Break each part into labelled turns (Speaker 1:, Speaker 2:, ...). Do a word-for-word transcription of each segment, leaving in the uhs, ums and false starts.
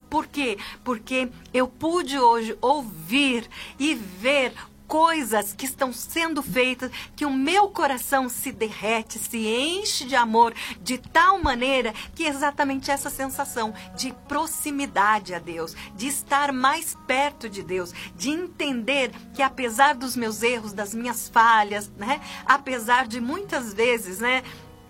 Speaker 1: Por quê? Porque eu pude hoje ouvir e ver coisas que estão sendo feitas, que o meu coração se derrete, se enche de amor, de tal maneira que é exatamente essa sensação de proximidade a Deus, de estar mais perto de Deus, de entender que apesar dos meus erros, das minhas falhas, né, apesar de muitas vezes, né,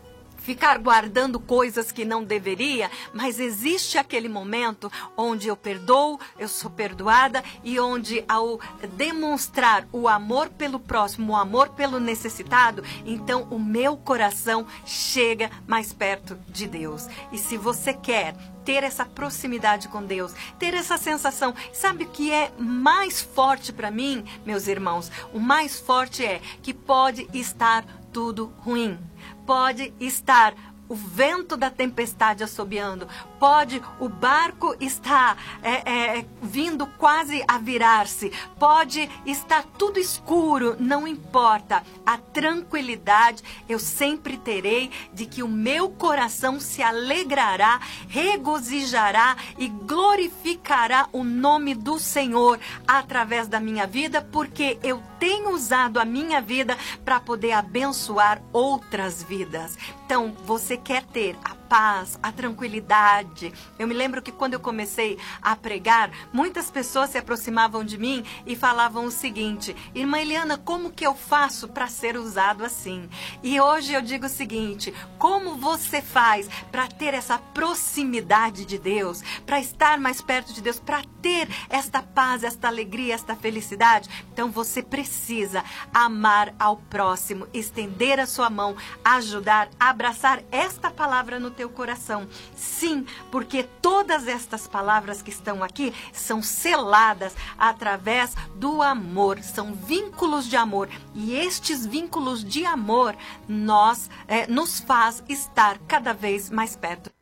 Speaker 1: ficar guardando coisas que não deveria, mas existe aquele momento onde eu perdoo, eu sou perdoada e onde ao demonstrar o amor pelo próximo, o amor pelo necessitado, então o meu coração chega mais perto de Deus. E se você quer ter essa proximidade com Deus, ter essa sensação, sabe o que é mais forte para mim, meus irmãos? O mais forte é que pode estar tudo ruim. Pode estar o vento da tempestade assobiando, pode o barco estar é, é, vindo quase a virar-se, pode estar tudo escuro, não importa. A tranquilidade eu sempre terei de que o meu coração se alegrará, regozijará e glorificará o nome do Senhor através da minha vida, porque eu tenho usado a minha vida para poder abençoar outras vidas. Então, você quer ter a paz, a tranquilidade. Eu me lembro que quando eu comecei a pregar, muitas pessoas se aproximavam de mim e falavam o seguinte: irmã Eliana, como que eu faço para ser usado assim? E hoje eu digo o seguinte: como você faz para ter essa proximidade de Deus, para estar mais perto de Deus, para ter esta paz, esta alegria, esta felicidade? Então você precisa amar ao próximo, estender a sua mão, ajudar, abraçar esta palavra no teu coração. Sim, porque todas estas palavras que estão aqui são seladas através do amor, são vínculos de amor, e estes vínculos de amor nós, é, nos faz estar cada vez mais perto